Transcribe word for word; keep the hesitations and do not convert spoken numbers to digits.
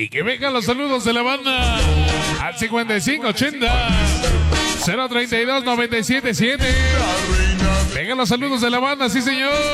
Y que vengan los saludos de la banda al cincuenta y cinco ochenta cero treinta y dos noventa y siete siete. Vengan los saludos de la banda, sí señor.